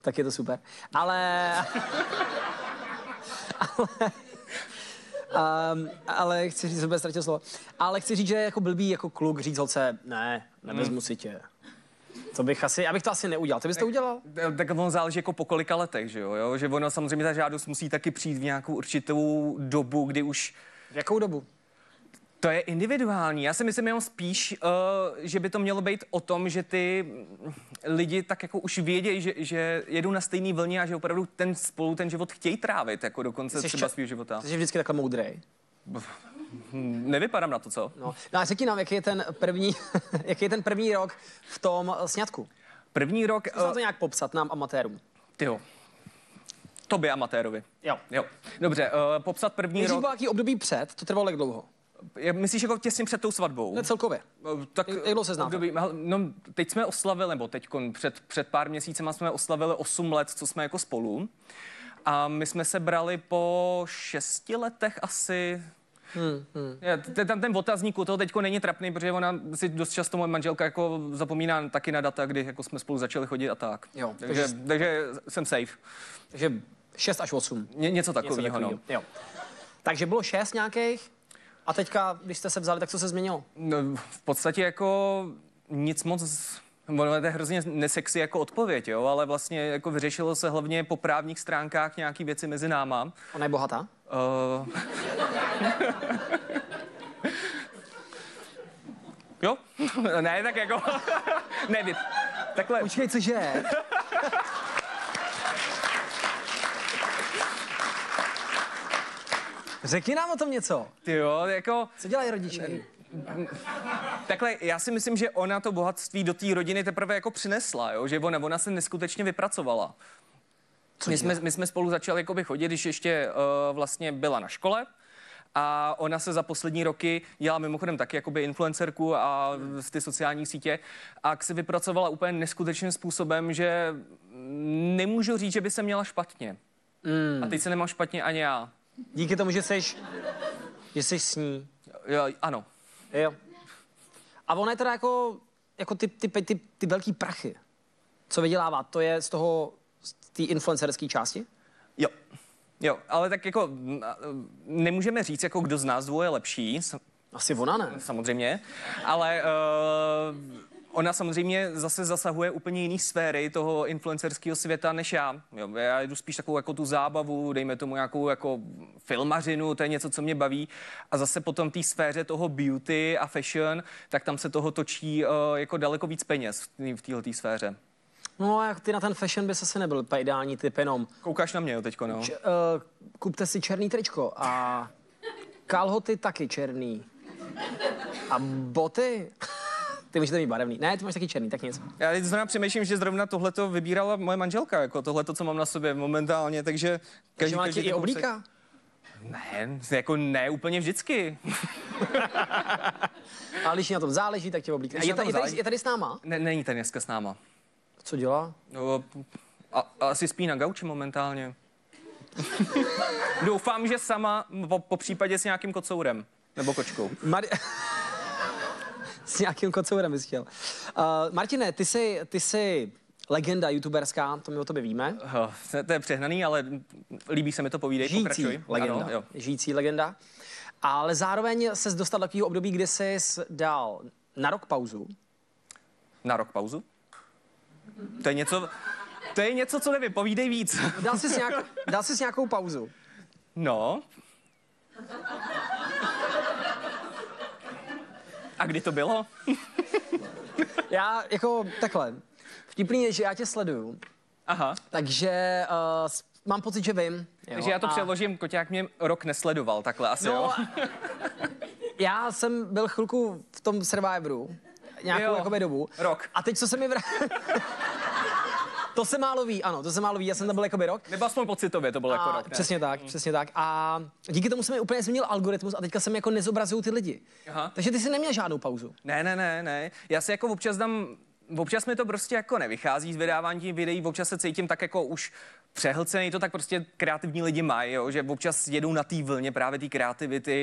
tak je to super. Ale... ale chci říct, že ztratil slovo. Ale chci říct, že je jako blbý jako kluk říct holce, ne, nevezmu si tě. To bych asi, já bych to asi neudělal. Ty bys to udělal? Tak ono záleží jako po kolika letech, že jo? Že ono samozřejmě ta žádost musí taky přijít v nějakou určitou dobu, kdy už... V jakou dobu? To je individuální. Já si myslím jenom spíš, že by to mělo být o tom, že ty lidi tak jako už vědějí, že jedou na stejný vlně a že opravdu ten život chtějí trávit jako do konce třeba svého života. Ty jsi vždycky takhle moudrej. Nevypadám na to, co? No a řekni nám, jaký je ten první rok v tom sňatku. První rok... Zkus to nějak popsat nám amatérům. Tyjo. Tobě amatérovi. Jo. Dobře, popsat první rok... Byl jaký období před, to trvalo jak dlouho? Myslíš jako těsně před tou svatbou? Ne, celkově. Tak jak dlouho se znáte? No, teď jsme oslavili, nebo teďkon před pár měsícema jsme oslavili 8 let, co jsme jako spolu. A my jsme se brali po 6 letech asi. Tam ten otazník u toho teďko není trapný, protože ona si dost často moje manželka jako zapomíná taky na data, kdy jako jsme spolu začali chodit a tak. Jo, takže jsem safe. Takže 6 až 8. Něco takového, no. Jo. Takže bylo 6 nějakých a teďka, když jste se vzali, tak co se změnilo? No, v podstatě jako nic moc... Ono je to hrozně nesexy jako odpověď, jo, ale vlastně jako vyřešilo se hlavně po právních stránkách nějaký věci mezi náma. Ona je bohatá? Jo? Ne, tak jako... ne, takhle... Počkej, cože? Řekni nám o tom něco. Ty jo, jako... Co dělají rodiče? Takhle, já si myslím, že ona to bohatství do té rodiny teprve jako přinesla, jo? Že ona se neskutečně vypracovala. My jsme spolu začali jakoby chodit, když ještě vlastně byla na škole. A ona se za poslední roky dělala mimochodem taky jakoby influencerku a ty sociální sítě a se vypracovala úplně neskutečným způsobem, že nemůžu říct, že by se měla špatně. A teď se nemám špatně ani já. Díky tomu, že jsi s ní. Jo, ano. Jo. A ona je teda jako ty velký prachy. Co vydělává, to je z té influencerské části? Jo, ale tak jako nemůžeme říct, jako kdo z nás dvou je lepší. Asi ona ne. Samozřejmě, ale ona samozřejmě zase zasahuje úplně jiný sféry toho influencerského světa než já. Jo, já jdu spíš takovou jako tu zábavu, dejme tomu nějakou jako filmařinu, to je něco, co mě baví. A zase potom té sféře toho beauty a fashion, tak tam se toho točí jako daleko víc peněz v této sféře. No, jak ty na ten fashion bys asi nebyl ideální typ jenom. Koukáš na mě, jo, teďko, no. Kupte si černý tričko a kalhoty taky černý. A boty? Ty můžete mít barevný. Ne, ty máš taky černý, tak nic. Já teď zrovna přemýšlím, že zrovna tohleto vybírala moje manželka, jako tohleto, co mám na sobě momentálně, takže... Takže má ti i oblíka? Ne, jako ne úplně vždycky. Ale když na tom záleží, tak tě oblíkne. Je tady s náma? Ne, není tady dneska s náma. Co dělá? No, asi spí na gauči momentálně. Doufám, že sama, po případě s nějakým kocourem. Nebo kočkou. S nějakým kocourem bys chtěl. Martine, ty jsi legenda youtuberská, to my o tobě víme. To je přehnaný, ale líbí se mi to, povídej, pokračuj. Legenda. Ano, žijící legenda. Ale zároveň ses dostal do takového období, kdy jsi dal na rok pauzu. Na rok pauzu? To je něco, co nevím, povídej víc. Dal jsi nějakou pauzu. No. A kdy to bylo? Já jako takhle. Vtipný je, že já tě sleduju. Aha. Takže mám pocit, že vím. Takže já to přeložím, Koťák mě rok nesledoval, takhle asi, jo? Já jsem byl chvilku v tom Survivoru. Nějakou jakoby dobu. Rok. A teď co se mi To se málo ví, ano, to se málo ví, já jsem tam byl jakoby rok. Nebo aspoň pocitově to bylo jako rok, ne? Přesně tak. A díky tomu se mi úplně změnil algoritmus a teďka se mi jako nezobrazují ty lidi. Aha. Takže ty jsi neměl žádnou pauzu. Ne. Já si jako občas mi to prostě jako nevychází z vydávání těch videí, občas se cítím tak jako už přehlcený, to tak prostě kreativní lidi mají, jo? Že občas jedou na té vlně právě té kreativity.